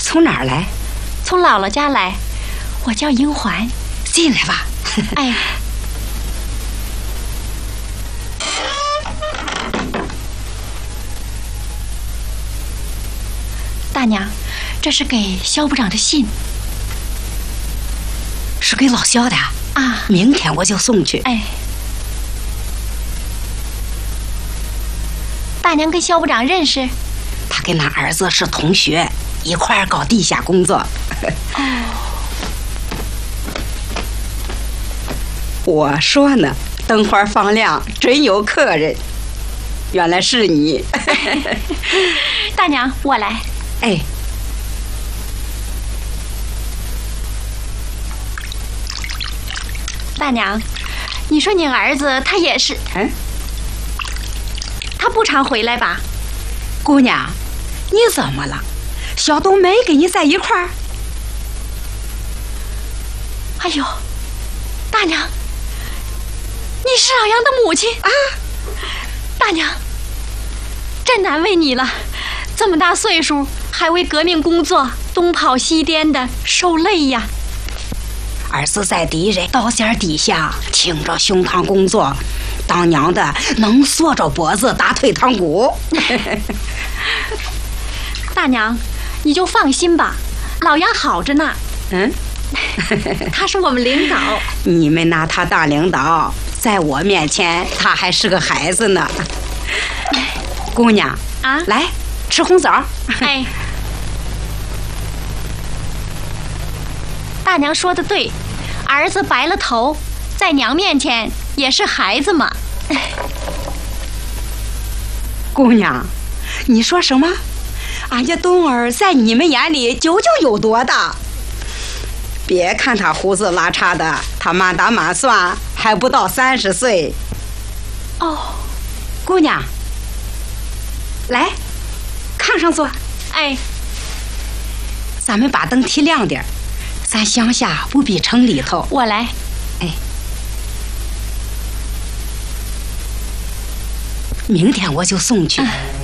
从哪儿来？ 从姥姥家来，我叫英环。 进来吧。 哎，大娘，这是给肖部长的信。 是给老肖的啊？ 明天我就送去。 哎，大娘跟肖部长认识？ 他跟他儿子是同学，一块儿搞地下工作。 哦。 我说呢，灯花放亮，准有客人。原来是你。 大娘，我来。 哎， 大娘，你说你儿子他也是，他不常回来吧？ 姑娘，你怎么了？小东没跟你在一块儿？ 哎呦，大娘，你是老杨的母亲啊！ 大娘，真难为你了，这么大岁数还为革命工作东跑西颠的，受累呀。 儿子在敌人刀尖底下挺着胸膛工作，当娘的能缩着脖子打退堂鼓。 大娘，你就放心吧，老杨好着呢。他是我们领导。 你们拿他当领导，在我面前他还是个孩子呢。姑娘啊， 来吃红枣。 哎，大娘说的对，儿子白了头，在娘面前也是孩子嘛。 姑娘，你说什么？俺家东儿在你们眼里究竟有多大？别看他胡子拉碴的，他满打满算还不到30岁。 哦， 姑娘，来，炕上坐。 哎， 咱们把灯提亮点，咱乡下不比城里头。 我来。 哎，明天我就送去。